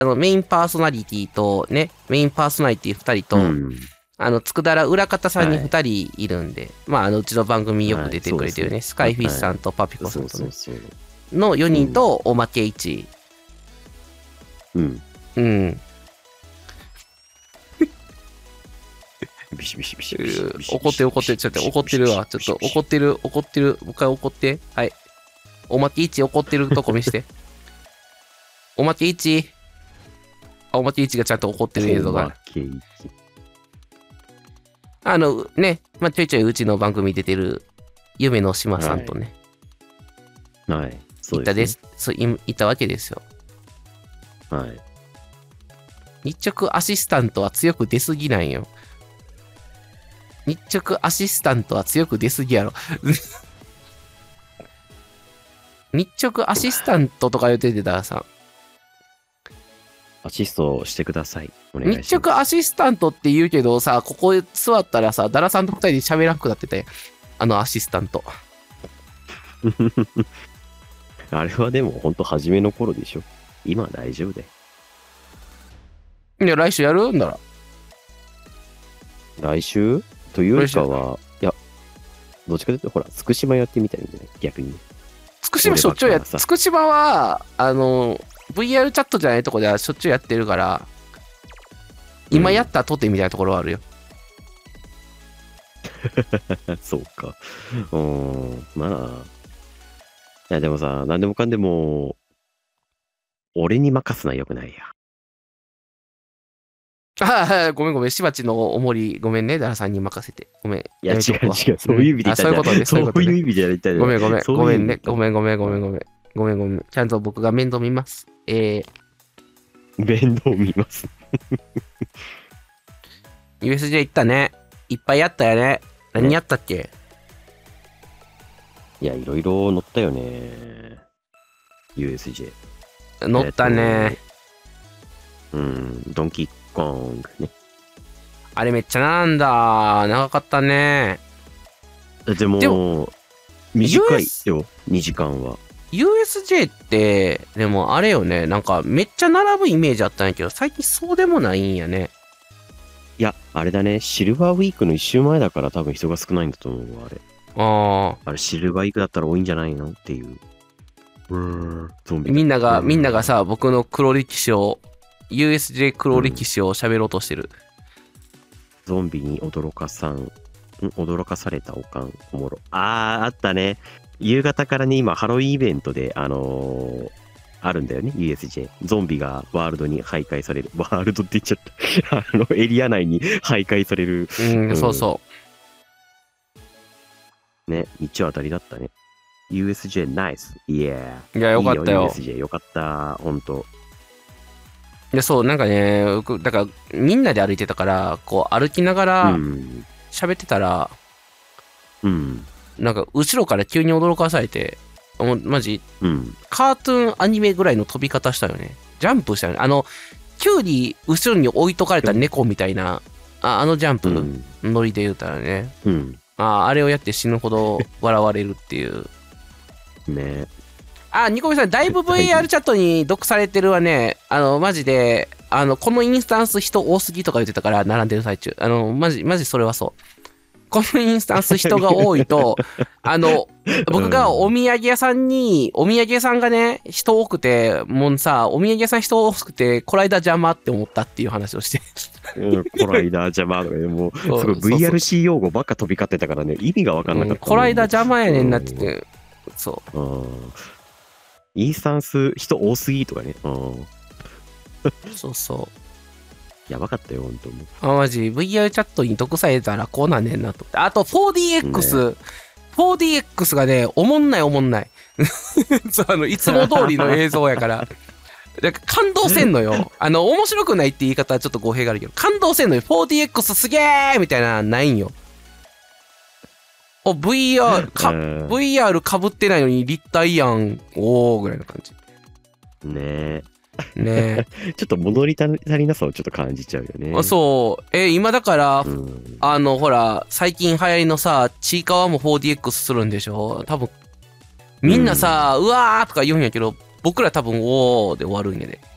メインパーソナリティとね、メインパーソナリティ2人と、佃裏方さんに2人いるんで、まあ、うちの番組よく出てくれてるね、スカイフィッシュさんとパピコさんとね、の4人とおまけ1。 ビシビシビシ。 怒ってる。ちょっと怒ってるわ。ちょっと怒ってる。もう一回怒って。はい。おまけ1怒ってるとこ見して。おまけ1。おまけ1がちゃんと怒ってる映像が。ね、まあ、ちょいちょいうちの番組出てる夢の島さんとね。 はい。 行ったわけですよ。 はい。 日直アシスタントは強く出すぎなんよ。日直アシスタントは強く出すぎやろ。日直アシスタントとか言ってたらさ、 アシストしてください。お願いします。 日直アシスタントって言うけどさ、ここ座ったらさ、ダラさんと二人で喋らんくなってて、アシスタント。 あれはでもほんと初めの頃でしょ。今は大丈夫で。 いや、来週やるんだら。 来週というよりかは、いや、どっちかというと、ほら、つくしまやってみたいんじゃない逆に。 つくしましょっちゅうやって、つくしまは、VR チャットじゃないとこではしょっちゅうやってるから、今やったとてみたいなところはあるよ。 そうか。まあ。いや、でもさ、なんでもかんでも、俺に任すのはよくないや。 ごめん、しばちのおもり、ごめんね、ダラさんに任せて。ごめん。 いや、違う、そういう意味で言ったんじゃない。そういうことね、そういう意味で言ったんじゃない。 ごめんね、ごめん。ちゃんと僕が面倒見ます。 面倒見ます。 USJ 行ったね。いっぱいやったよね。何やったっけ？ いや、いろいろ乗ったよね。USJ。 乗ったね。 ドンキーコングね。 あれめっちゃなんだ。長かったね。 でも、短いよ、2時間は。 USJ って、でもあれよね、なんかめっちゃ並ぶイメージあったんやけど、最近そうでもないんやね。 いや、あれだね、シルバーウィークの1週前だから多分人が少ないんだと思うわ、あれ。あれ、シルバーウィークだったら多いんじゃないのっていう。ゾンビ。 みんながさ、僕の黒歴史を、USJ 黒歴史を喋ろうとしてる。 ゾンビに驚かされたおかん、おもろ。あったね。夕方からね、今、ハロウィンイベントで、あるんだよね、USJ。ゾンビがワールドに徘徊される。ワールドって言っちゃった。エリア内に徘徊される。 そうそう。 ね、日当たりだったね。USJ ナイス。いや、 よかったよ。 USJ よかった、ほんと。 いや、そう、なんかね、だから、みんなで歩いてたから、こう、歩きながら、喋ってたら、なんか、後ろから急に驚かされて、もう、マジ、カートゥーンアニメぐらいの飛び方したよね。ジャンプしたよね。キュウリ、後ろに置いとかれた猫みたいな、ジャンプ、ノリで言うたらね。あれをやって死ぬほど笑われるっていう。 ね。 ニコミさん、だいぶ VR チャットに毒されてるわね。マジで、このインスタンス人多すぎとか言ってたから、並んでる最中。マジそれはそう。このインスタンス人が多いと、僕がお土産屋さんがね、人多くて、もうさ、お土産屋さん人多くて、こないだ邪魔って思ったっていう話をして。 こないだ邪魔とかね、もう、すごい VRC 用語ばっか飛び交ってたからね、意味が分かんなかった。 こないだ邪魔やねんなってて、そう。 インスタンス人多すぎとかね。 そうそう。 やばかったよ、ほんと。 マジ、VR チャットに毒されたらこうなんねんなと。あと 4DX がね、おもんない。いつも通りの映像やから。なんか感動せんのよ。面白くないって言い方はちょっと語弊があるけど、感動せんのよ。4DX すげーみたいなのないんよ。VR かぶってないのに立体やん。おーぐらいの感じ。 ねえ。 ちょっと物足りなさをちょっと感じちゃうよね。 そう。今だから、ほら、最近流行りのさ、ちいかわも 4DX するんでしょ多分。みんなさ、うわーとか言うんやけど、僕ら多分、おーで終わるんやで。